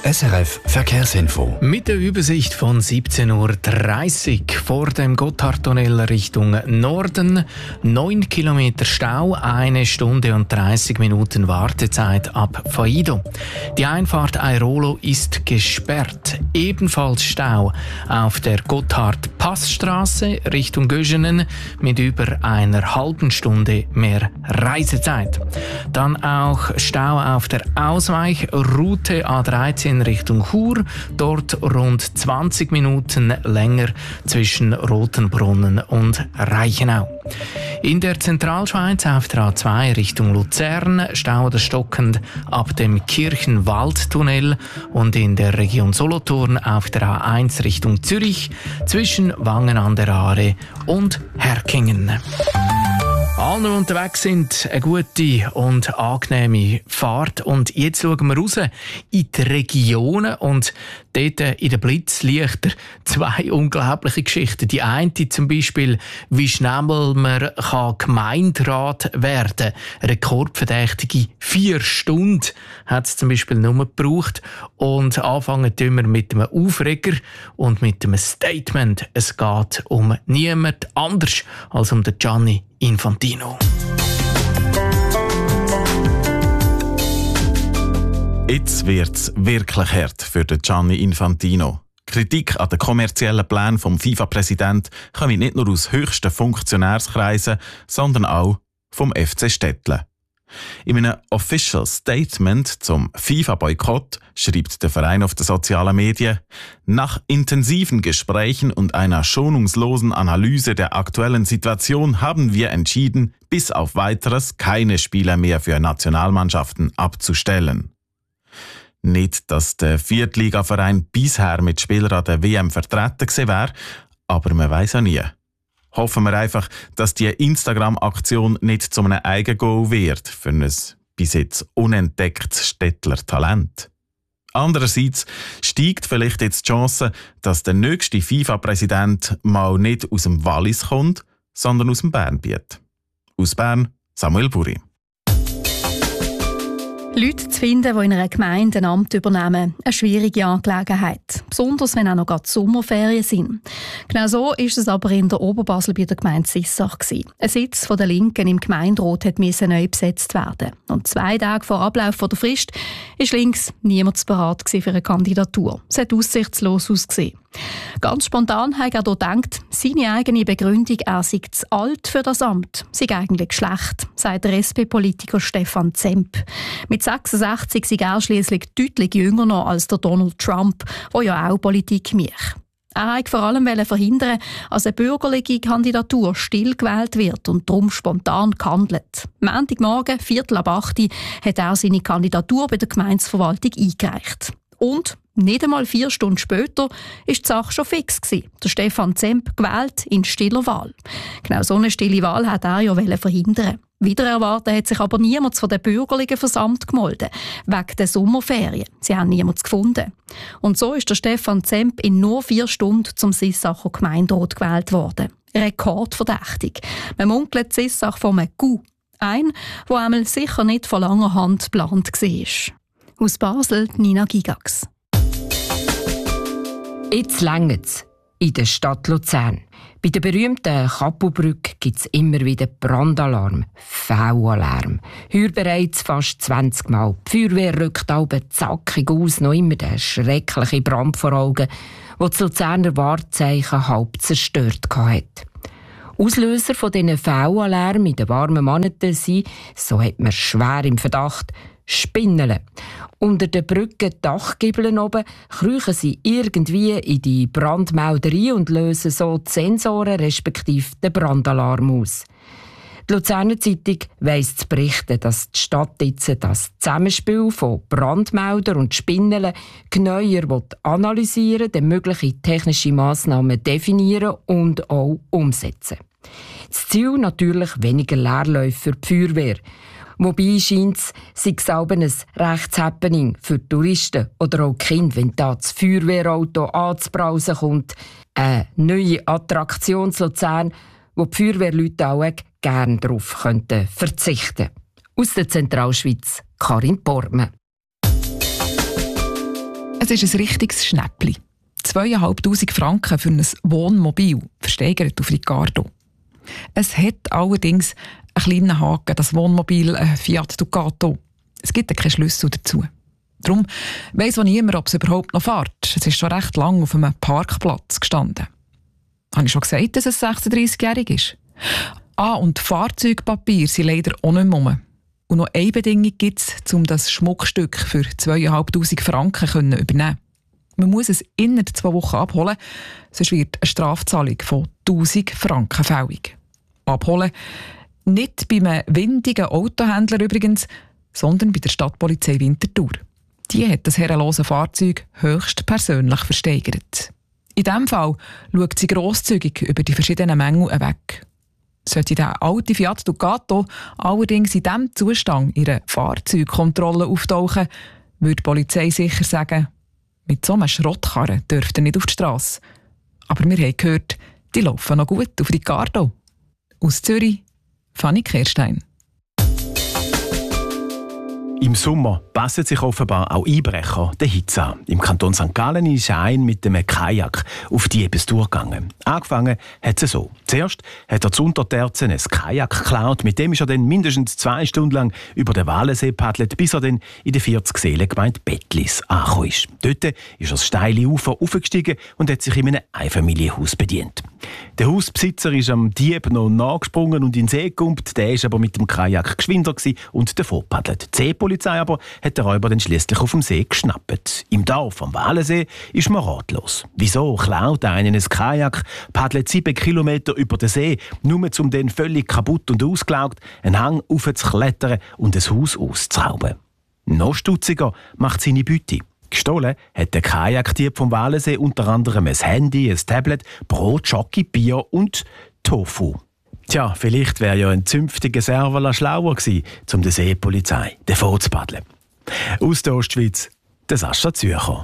SRF Verkehrsinfo. Mit der Übersicht von 17.30 Uhr vor dem Gotthardtunnel Richtung Norden. 9 Kilometer Stau, 1 Stunde und 30 Minuten Wartezeit ab Faido. Die Einfahrt Airolo ist gesperrt. Ebenfalls Stau auf der Gotthard-Passstraße Richtung Göschenen mit über einer halben Stunde mehr Reisezeit. Dann auch Stau auf der Ausweichroute A13 Richtung Chur, dort rund 20 Minuten länger zwischen Rotenbrunnen und Reichenau. In der Zentralschweiz auf der A2 Richtung Luzern Stau oder stockend ab dem Kirchenwaldtunnel und in der Region Solothurn auf der A1 Richtung Zürich zwischen Wangen an der Aare und Herkingen. Allen, die unterwegs sind, eine gute und angenehme Fahrt. Und jetzt schauen wir raus in die Regionen und dort in den Blitzlichter 2 unglaubliche Geschichten. Die eine zum Beispiel, wie schnell man Gemeinderat werden kann. Rekordverdächtige 4 Stunden hat es zum Beispiel nur gebraucht. Und anfangen tun wir mit einem Aufreger und mit einem Statement. Es geht um niemand anders als um den Gianni Infantino. Jetzt wird's wirklich hart für den Gianni Infantino. Kritik an den kommerziellen Plänen vom FIFA-Präsidenten kommt nicht nur aus höchsten Funktionärskreisen, sondern auch vom FC Stettle. In einem Official Statement zum FIFA-Boykott schreibt der Verein auf den sozialen Medien: Nach intensiven Gesprächen und einer schonungslosen Analyse der aktuellen Situation haben wir entschieden, bis auf Weiteres keine Spieler mehr für Nationalmannschaften abzustellen. Nicht, dass der Viertligaverein bisher mit Spielern an der WM vertreten gewesen wäre, aber man weiss ja nie. Hoffen wir einfach, dass die Instagram-Aktion nicht zu einem Eigengoal wird für ein bis jetzt unentdecktes Stettler Talent. Andererseits steigt vielleicht jetzt die Chance, dass der nächste FIFA-Präsident mal nicht aus dem Wallis kommt, sondern aus dem Bernbiet. Aus Bern, Samuel Buri. Leute zu finden, die in einer Gemeinde ein Amt übernehmen, eine schwierige Angelegenheit. Besonders, wenn auch noch gerade Sommerferien sind. Genau so war es aber in der Oberbasel bei der Gemeinde Sissach. Ein Sitz von der Linken im Gemeinderat musste neu besetzt werden. Und 2 Tage vor Ablauf der Frist war links niemand bereit für eine Kandidatur. Es hat aussichtslos ausgesehen. Ganz spontan hat er gedacht, seine eigene Begründung, er sei zu alt für das Amt, sei eigentlich schlecht, sagt der SP-Politiker Stefan Zemp. Mit 66 sei er schliesslich deutlich jünger noch als der Donald Trump, der ja auch Politik macht. Er wollte vor allem verhindern, dass eine bürgerliche Kandidatur still gewählt wird und darum spontan gehandelt. Montagmorgen, 7:45, hat er seine Kandidatur bei der Gemeindeverwaltung eingereicht. Und nicht einmal 4 Stunden später war die Sache schon fix gewesen. Der Stefan Zemp gewählt in stiller Wahl. Genau so eine stille Wahl hat er ja verhindern. Wieder erwarten hat sich aber niemand von den Bürgerlichen versammelt gemeldet, wegen der Sommerferien. Sie haben niemanden gefunden. Und so ist der Stefan Zemp in nur 4 Stunden zum Sissacher Gemeinderat gewählt worden. Rekordverdächtig. Man munkelt Sissach von einem Coup. Ein, der einmal sicher nicht von langer Hand geplant war. Aus Basel, Nina Gigax. Jetzt längt's in der Stadt Luzern. Bei der berühmten Kappelbrücke gibt es immer wieder Brandalarm, V-Alarm. Heuer bereits fast 20 Mal. Die Feuerwehr rückt alle zackig aus, noch immer der schreckliche Brand vor Augen, der das Luzerner Wahrzeichen halb zerstört hat. Auslöser von diesen V-Alarm in den warmen Monaten sind, so hat man schwer im Verdacht, Spinnen. Unter den Brückendachgiebeln oben kriechen sie irgendwie in die Brandmelderei und lösen so die Sensoren respektive den Brandalarm aus. Die Luzerner Zeitung weiss zu berichten, dass die Stadt jetzt das Zusammenspiel von Brandmelder und Spinnen genauer analysieren, dann mögliche technische Massnahmen definieren und auch umsetzen. Das Ziel natürlich weniger Leerläufe für die Feuerwehr. Wobei scheint es, sei es auch ein Rechtshappening für Touristen oder auch Kinder, wenn da das Feuerwehrauto anzubrausen kommt. Eine neue Attraktion zu Luzern, wo die Feuerwehrleute auch gerne darauf verzichten könnten. Aus der Zentralschweiz, Karin Portmann. Ein Das ist ein richtiges Schnäppli. 2'500 Franken für ein Wohnmobil, versteigert auf Ricardo. Es hat allerdings einen kleinen Haken, das Wohnmobil Fiat Ducato. Es gibt keinen Schlüssel dazu. Darum weiss auch niemand, ob es überhaupt noch fährt. Es ist schon recht lang auf einem Parkplatz gestanden. Habe ich schon gesagt, dass es 36-jährig ist? Und Fahrzeugpapier sind leider auch nicht mehr rum. Und noch eine Bedingung gibt es, um das Schmuckstück für 2'500 Franken zu übernehmen. Man muss es innerhalb 2 Wochen abholen, sonst wird eine Strafzahlung von 1'000 Franken fällig. Abholen nicht bei einem windigen Autohändler übrigens, sondern bei der Stadtpolizei Winterthur. Die hat das herrenlose Fahrzeug höchst persönlich versteigert. In diesem Fall schaut sie grosszügig über die verschiedenen Mängel weg. Sollte der alte Fiat Ducato allerdings in diesem Zustand ihre Fahrzeugkontrolle auftauchen, würde die Polizei sicher sagen, mit so einem Schrottkarren dürft ihr nicht auf die Strasse. Aber wir haben gehört, die laufen noch gut auf Ricardo. Aus Zürich, Fanny Kehrstein. Im Sommer passen sich offenbar auch Einbrecher der Hitze an. Im Kanton St. Gallen ist ein mit einem Kajak auf die Diebestur gegangen. Angefangen hat es so. Zuerst hat er zu Unterterzen ein Kajak geklaut, mit dem ist er dann mindestens 2 Stunden lang über den Walensee paddelt, bis er dann in der 40-Seelen-Gemeinde Bettlis angekommen ist. Dort ist er das steile Ufer aufgestiegen und hat sich in einem Einfamilienhaus bedient. Der Hausbesitzer ist am Dieb noch nachgesprungen und in den See gekumpelt, der war aber mit dem Kajak geschwinder und davon paddelt. Die Seepolizei aber hat den Räuber dann schliesslich auf dem See geschnappt. Im Dorf am Walensee ist man ratlos. Wieso klaut einer ein Kajak, paddelt 7 Kilometer über den See, nur um dann völlig kaputt und ausgelaugt einen Hang aufzuklettern und ein Haus auszurauben? Noch stutziger macht seine Beute. Gestohlen hat der Kajakdieb vom Walensee unter anderem ein Handy, ein Tablet, Brot, Schoki, Bier und Tofu. Tja, vielleicht wäre ja ein zünftiger Serverler schlauer gewesen, um der Seepolizei davon zu paddeln. Aus der Ostschweiz, der Sascha Zürcher.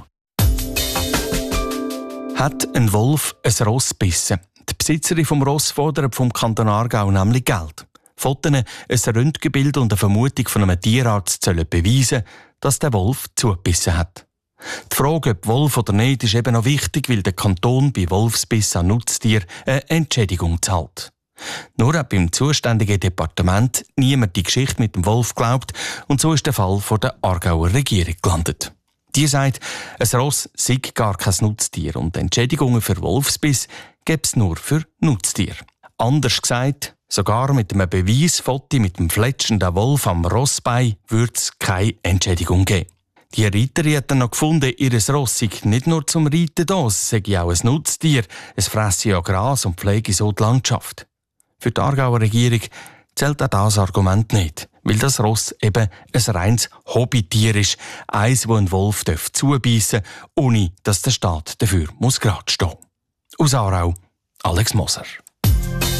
Hat ein Wolf ein Ross gebissen? Die Besitzerin vom Ross fordert vom Kanton Aargau nämlich Geld. Fotos, ein Röntgenbild und eine Vermutung von einem Tierarzt sollen beweisen, dass der Wolf zugebissen hat. Die Frage, ob Wolf oder nicht, ist eben noch wichtig, weil der Kanton bei Wolfsbiss an Nutztier eine Entschädigung zahlt. Nur hat beim zuständigen Departement niemand die Geschichte mit dem Wolf glaubt und so ist der Fall vor der Aargauer Regierung gelandet. Die sagt, ein Ross sei gar kein Nutztier und Entschädigungen für Wolfsbiss gäbe es nur für Nutztiere. Anders gesagt, sogar mit einem Beweisfoto mit dem fletschenden Wolf am Rossbein würde es keine Entschädigung geben. Die Reiterin hat dann noch gefunden, ihr Ross sei nicht nur zum Reiten da, es sei auch ein Nutztier, es fresse ja Gras und pflege so die Landschaft. Für die Aargauer Regierung zählt auch das Argument nicht, weil das Ross eben ein reines Hobbytier ist, eins, wo ein Wolf zubeissen darf, ohne dass der Staat dafür gerade stehen muss. Aus Aarau, Alex Moser.